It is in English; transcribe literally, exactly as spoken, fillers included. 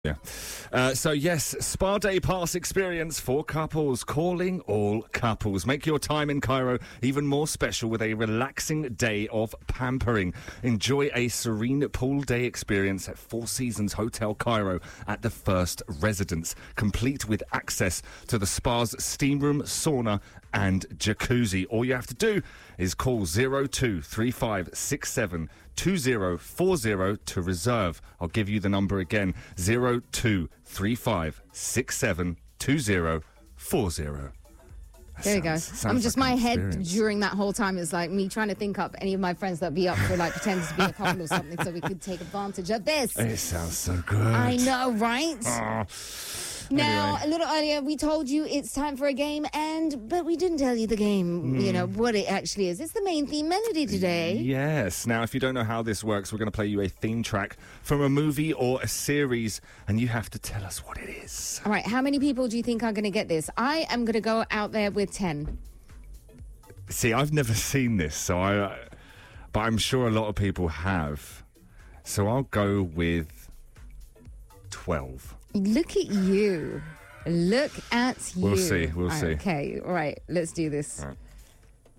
Yeah. Uh, so, yes, Spa Day Pass experience for couples, calling all couples. Make your time in Cairo even more special with a relaxing day of pampering. Enjoy a serene pool day experience at Four Seasons Hotel Cairo at the First Residence, complete with access to the spa's steam room, sauna and jacuzzi. All you have to do is call zero two three five six seven two zero four zero to reserve. I'll give you the number again, zero two three five six seven two zero four zero. There you go. I'm just, like my head experience. during that whole time is like me trying to think up any of my friends that'd be up for like pretending to be a couple or something so we could take advantage of this. It sounds so good. I know, right? Oh. Now, Anyway. a little earlier, we told you it's time for a game, and but we didn't tell you the game, Mm. you know, what it actually is. It's the main theme melody today. Yes. Now, if you don't know how this works, we're going to play you a theme track from a movie or a series, and you have to tell us what it is. All right, how many people do you think are going to get this? I am going to go out there with ten. See, I've never seen this, so I, uh, but I'm sure a lot of people have. So I'll go with twelve. Look at you. Look at you. We'll see, we'll see. Okay, all right, let's do this. All right.